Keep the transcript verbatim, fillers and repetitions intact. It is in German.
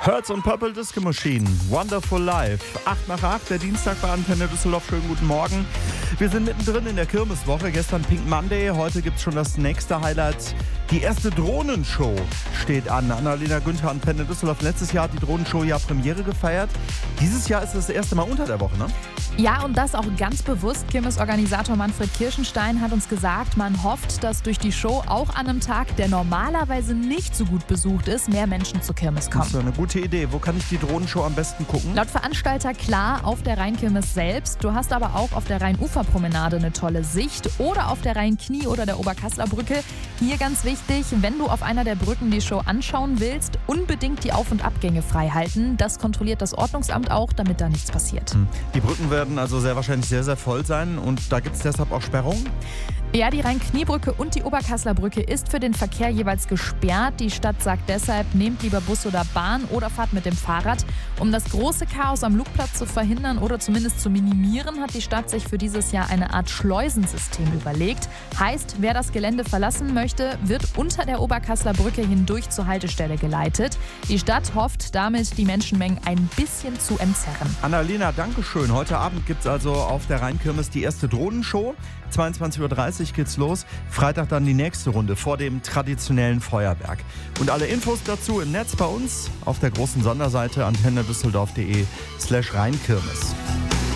Hertz und Purple Disco Machine, Wonderful Life. acht nach acht, der Dienstag bei Antenne Düsseldorf. Schönen guten Morgen. Wir sind mittendrin in der Kirmeswoche. Gestern Pink Monday, heute gibt es schon das nächste Highlight. Die erste Drohnenshow steht an. Annalena Günther, Antenne Düsseldorf. Letztes Jahr hat die Drohnenshow ja Premiere gefeiert. Dieses Jahr ist es das erste Mal unter der Woche, ne? Ja, und das auch ganz bewusst. Kirmesorganisator Manfred Kirschenstein hat uns gesagt, man hofft, dass durch die Show auch an einem Tag, der normalerweise nicht so gut besucht ist, mehr Menschen zur Kirmes kommen. Das ist eine gute Idee. Wo kann ich die Drohnenshow am besten gucken? Laut Veranstalter klar auf der Rheinkirmes selbst. Du hast aber auch auf der Rheinuferpromenade eine tolle Sicht oder auf der Rheinknie oder der Oberkassler Brücke. Hier ganz wichtig, wenn du auf einer der Brücken die Show anschauen willst, unbedingt die Auf- und Abgänge frei halten. Das kontrolliert das Ordnungsamt auch, damit da nichts passiert. Die Brücken werden also sehr wahrscheinlich sehr, sehr voll sein und da gibt es deshalb auch Sperrungen? Ja, die Rhein-Knie-Brücke und die Oberkassler Brücke ist für den Verkehr jeweils gesperrt. Die Stadt sagt deshalb, nehmt lieber Bus oder Bahn oder fahrt mit dem Fahrrad. Um das große Chaos am Lugplatz zu verhindern oder zumindest zu minimieren, hat die Stadt sich für dieses Jahr eine Art Schleusensystem überlegt. Heißt, wer das Gelände verlassen möchte, wird unter der Oberkassler Brücke hindurch zur Haltestelle geleitet. Die Stadt hofft damit, die Menschenmengen ein bisschen zu entzerren. Annalena, danke schön. Heute Abend gibt es also auf der Rheinkirmes die erste Drohnenshow. zweiundzwanzig Uhr dreißig geht's los. Freitag dann die nächste Runde vor dem traditionellen Feuerwerk. Und alle Infos dazu im Netz bei uns auf der großen Sonderseite antenne düsseldorf punkt de slash Rheinkirmes.